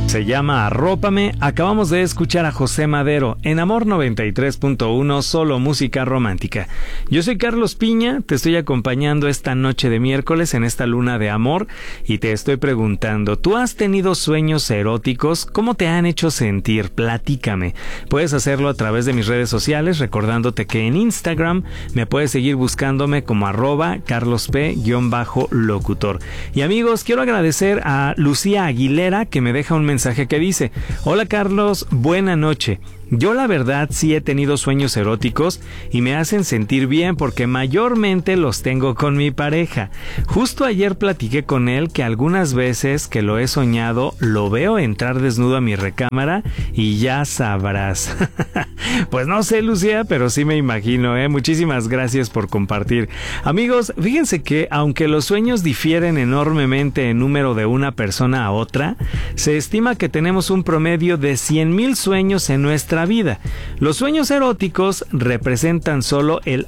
Se llama Arrópame. Acabamos de escuchar a José Madero en Amor 93.1, solo música romántica. Yo soy Carlos Piña, te estoy acompañando esta noche de miércoles en esta luna de amor y te estoy preguntando, ¿tú has tenido sueños eróticos? ¿Cómo te han hecho sentir? Platícame. Puedes hacerlo a través de mis redes sociales, recordándote que en Instagram me puedes seguir buscándome como @carlosp_locutor. Y amigos, quiero agradecer a Lucía Aguilera que me deja un mensaje que dice: hola Carlos, buena noche. Yo la verdad sí he tenido sueños eróticos y me hacen sentir bien porque mayormente los tengo con mi pareja. Justo ayer platiqué con él que algunas veces que lo he soñado lo veo entrar desnudo a mi recámara y ya sabrás. Pues no sé, Lucía, pero sí me imagino, ¿eh? Muchísimas gracias por compartir. Amigos, fíjense que aunque los sueños difieren enormemente en número de una persona a otra, se estima que tenemos un promedio de 100,000 sueños en nuestra vida. Los sueños eróticos representan solo el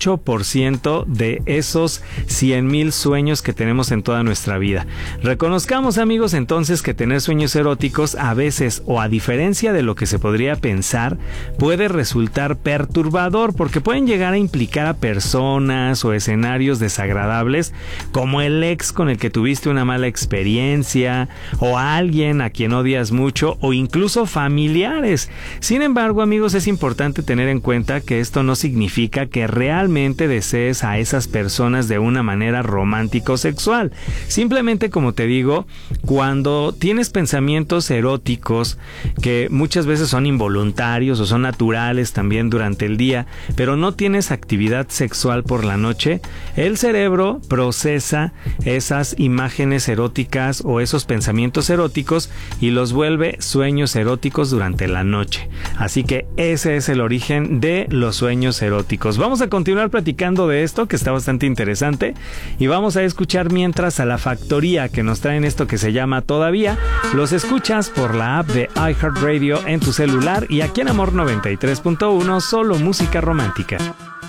8% de esos 100,000 sueños que tenemos en toda nuestra vida. Reconozcamos, amigos, entonces que tener sueños eróticos a veces, o a diferencia de lo que se podría pensar, puede resultar perturbador porque pueden llegar a implicar a personas o escenarios desagradables como el ex con el que tuviste una mala experiencia, o a alguien a quien odias mucho, o incluso familiares. Sin embargo, amigos, es importante tener en cuenta que esto no significa que realmente desees a esas personas de una manera romántica o sexual. Simplemente, como te digo, cuando tienes pensamientos eróticos que muchas veces son involuntarios o son naturales también durante el día, pero no tienes actividad sexual por la noche, el cerebro procesa esas imágenes eróticas o esos pensamientos eróticos y los vuelve sueños eróticos durante la noche. Así que ese es el origen de los sueños eróticos. Vamos a continuar platicando de esto, que está bastante interesante, y vamos a escuchar mientras a La Factoría, que nos traen esto que se llama Todavía. Los escuchas por la app de iHeartRadio en tu celular y aquí en Amor 93.1, solo música romántica.